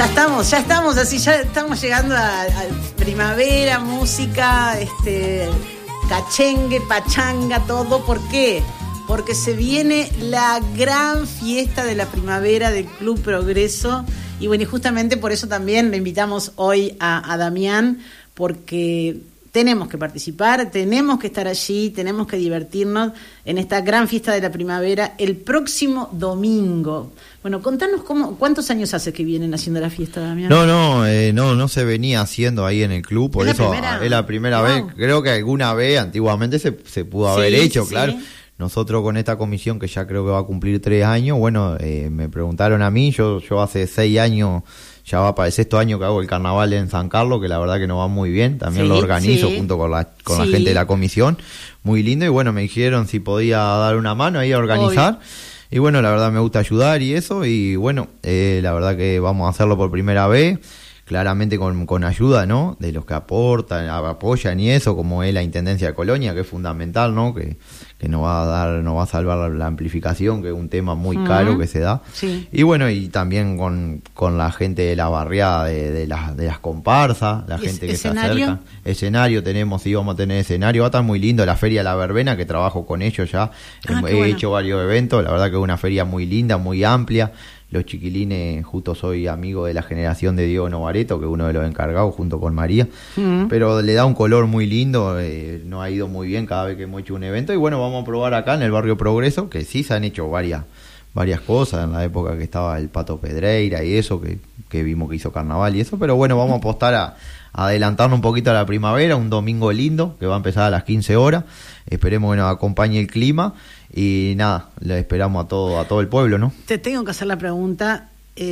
Ya estamos así, ya estamos llegando a primavera, música, cachengue, pachanga, todo. ¿Por qué? Porque se viene la gran fiesta de la primavera del Club Progreso. Y bueno, y justamente por eso también le invitamos hoy a Damián, porque tenemos que participar, tenemos que estar allí, tenemos que divertirnos en esta gran fiesta de la primavera el próximo domingo. Bueno, contanos cuántos años hace que vienen haciendo la fiesta, Damián. No se venía haciendo ahí en el club, por eso es la primera vez. Creo que alguna vez antiguamente se pudo haber hecho, claro. Nosotros con esta comisión, que ya creo que va a cumplir 3 años, bueno, me preguntaron a mí, yo hace 6 años, ya va para el 6º año que hago el carnaval en San Carlos, que la verdad que nos va muy bien, también lo organizo junto con la gente de la comisión, muy lindo, y bueno, me dijeron si podía dar una mano ahí a organizar. Obvio. Y bueno, la verdad me gusta ayudar y eso, y bueno, la verdad que vamos a hacerlo por primera vez, claramente con ayuda, ¿no? De los que aportan, apoyan y eso, como es la Intendencia de Colonia, que es fundamental, ¿no? Que nos va a salvar la amplificación, que es un tema muy caro que se da. Sí. Y bueno, y también con la gente de la barriada, de las comparsas, la gente que se acerca. Escenario tenemos, sí, vamos a tener escenario. Va a estar muy lindo la Feria de la Verbena, que trabajo con ellos ya. He hecho varios eventos, la verdad que es una feria muy linda, muy amplia. Los chiquilines, justo soy amigo de la generación de Diego Novareto, que es uno de los encargados, junto con María, pero le da un color muy lindo, nos ha ido muy bien cada vez que hemos hecho un evento, y bueno, vamos a probar acá en el barrio Progreso, que sí se han hecho varias cosas en la época que estaba el Pato Pedreira y eso, que vimos que hizo carnaval y eso, pero bueno, vamos a apostar a adelantarnos un poquito a la primavera, un domingo lindo, que va a empezar a las 15 horas, esperemos que nos acompañe el clima. Y nada, le esperamos a todo el pueblo, ¿no? Te tengo que hacer la pregunta,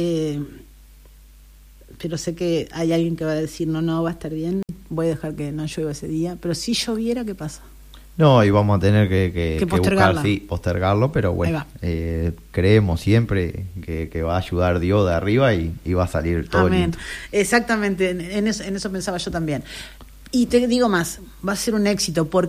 pero sé que hay alguien que va a decir, no, va a estar bien, voy a dejar que no llueva ese día, pero si lloviera, ¿qué pasa? No, y vamos a tener que buscar, postergarlo, pero bueno, creemos siempre que va a ayudar Dios de arriba y va a salir todo lindo. Exactamente, en eso pensaba yo también. Y te digo más, va a ser un éxito, porque